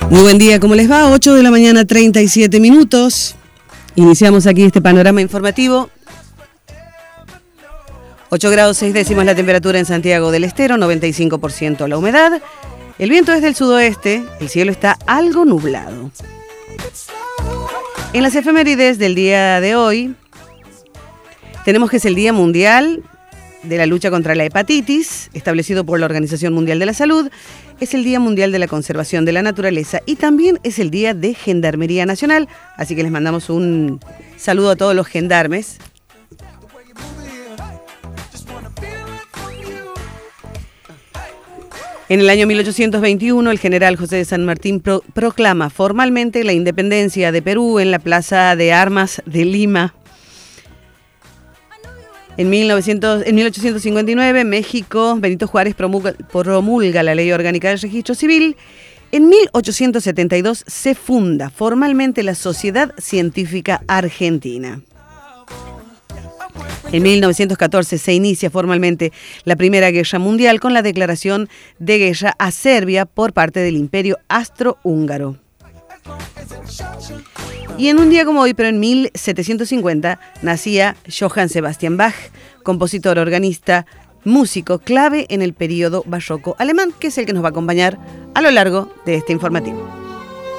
Muy buen día, ¿cómo les va? 8 de la mañana, 37 minutos. Iniciamos aquí este panorama informativo. 8 grados 6 décimos la temperatura en Santiago del Estero, 95% la humedad. El viento es del sudoeste, el cielo está algo nublado. En las efemérides del día de hoy, tenemos que es el Día Mundial de la Lucha contra la Hepatitis, establecido por la Organización Mundial de la Salud. Es el Día Mundial de la Conservación de la Naturaleza y también es el Día de Gendarmería Nacional. Así que les mandamos un saludo a todos los gendarmes. En el año 1821, el general José de San Martín proclama formalmente la independencia de Perú en la Plaza de Armas de Lima. En 1859, México, Benito Juárez promulga la Ley Orgánica del Registro Civil. En 1872 se funda formalmente la Sociedad Científica Argentina. En 1914 se inicia formalmente la Primera Guerra Mundial con la declaración de guerra a Serbia por parte del Imperio Austrohúngaro. Y en un día como hoy, pero en 1750, nacía Johann Sebastian Bach, compositor, organista, músico clave en el período barroco alemán, que es el que nos va a acompañar a lo largo de este informativo.